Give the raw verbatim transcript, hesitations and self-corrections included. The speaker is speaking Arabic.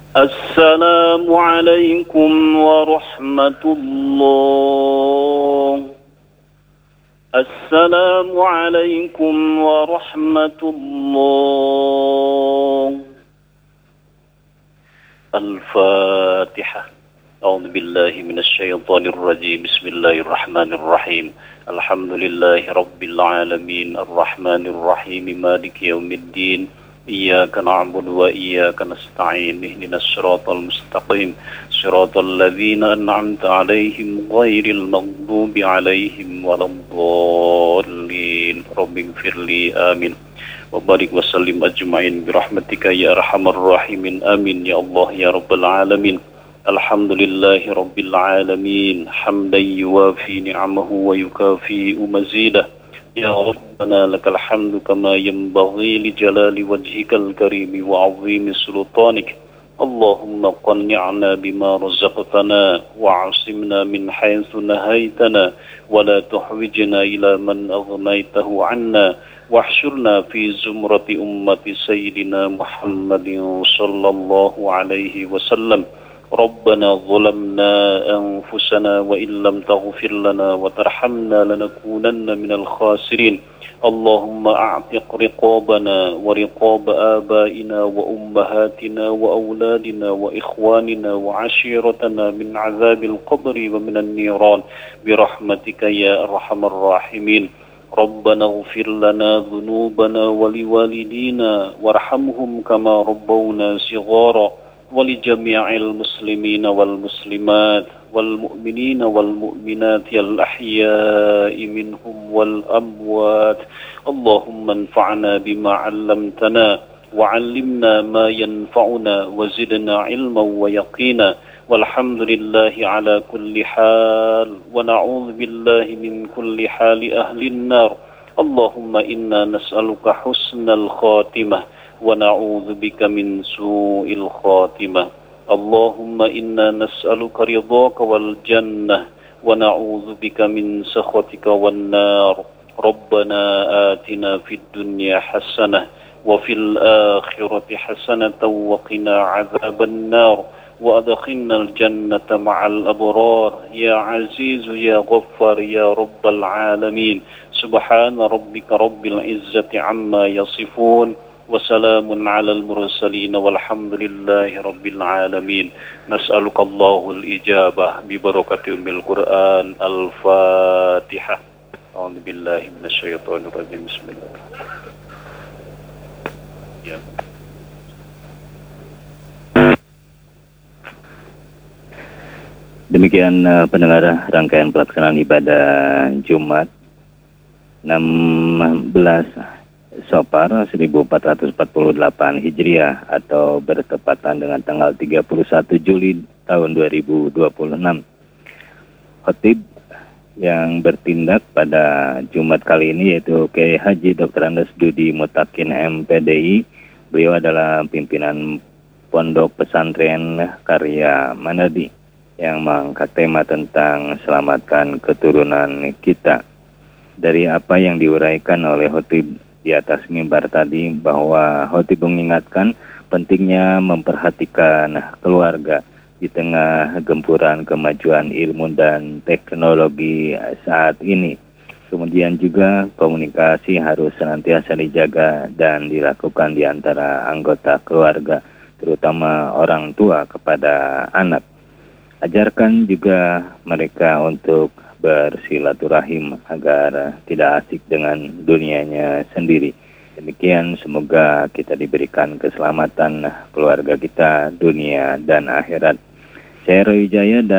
السلام عليكم ورحمة الله. السلام عليكم ورحمة الله. الفاتحة. أعوذ بالله من الشيطان الرجيم. بسم الله الرحمن الرحيم. الحمد لله رب العالمين الرحمن الرحيم مالك يوم الدين. إياك نعبد وإياك نستعين. اهدنا الصراط المستقيم صراط الذين أنعمت عليهم غير المغضوب عليهم ولا الضالين. رب اغفر لي آمين وبارك وسلم أجمعين برحمتك يا أرحم الراحمين. آمين يا الله يا رب العالمين. الحمد لله رب العالمين حمدا يوافي نعمه ويكافئ مزيده. يا ربنا لك الحمد كما ينبغي لجلال وجهك الكريم وعظيم سلطانك. اللهم قنعنا بما رزقتنا وعصمنا من حيث نهيتنا ولا تحوجنا إلى من أغنيته عنا واحشرنا في زمرة أمة سيدنا محمد صلى الله عليه وسلم. ربنا ظلمنا أنفسنا وإن لم تغفر لنا وترحمنا لنكونن من الخاسرين. اللهم أعتق رقابنا ورقاب آبائنا وأمهاتنا وأولادنا وإخواننا وعشيرتنا من عذاب القبر ومن النيران برحمتك يا أرحم الراحمين. ربنا اغفر لنا ذنوبنا ولوالدينا وارحمهم كما ربونا صغارا ولجميع المسلمين والمسلمات والمؤمنين والمؤمنات الأحياء منهم والأموات. اللهم انفعنا بما علمتنا وعلمنا ما ينفعنا وزدنا علما ويقينا. والحمد لله على كل حال ونعوذ بالله من كل حال أهل النار. اللهم إنا نسألك حسن الخاتمة ونعوذ بك من سوء الخاتمة. اللهم إنا نسألك رضاك والجنة ونعوذ بك من سخطك والنار. ربنا آتنا في الدنيا حسنة وفي الآخرة حسنة وقنا عذاب النار وأدخلنا الجنة مع الأبرار يا عزيز يا غفار يا رب العالمين. سبحان ربك رب العزة عما يصفون وسلام على المرسلين والحمد لله رب العالمين. نسألك الله الإجابة ببركة أم القرآن. الفاتحة. أعوذ بالله من الشيطان الرجيم. بسم الله. Ya. Demikian uh, pendengar rangkaian pelaksanaan ibadah Jumat enam belas Safar seribu empat ratus empat puluh delapan Hijriah atau bertepatan dengan tanggal tiga puluh satu Juli tahun dua ribu dua puluh enam. Khatib yang bertindak pada Jumat kali ini yaitu Kiai Haji Doktor Andes Dudi Mutakin M P D I. Beliau adalah pimpinan Pondok Pesantren Karya Manadi yang mengangkat tema tentang selamatkan keturunan kita. Dari apa yang diuraikan oleh Khatib di atas mimbar tadi, bahwa Khatib mengingatkan pentingnya memperhatikan keluarga di tengah gempuran kemajuan ilmu dan teknologi saat ini. Kemudian juga komunikasi harus senantiasa dijaga dan dilakukan di antara anggota keluarga, terutama orang tua kepada anak. Ajarkan juga mereka untuk bersilaturahim agar tidak asik dengan dunianya sendiri. Demikian, semoga kita diberikan keselamatan keluarga kita dunia dan akhirat. Saya Roy Jaya dan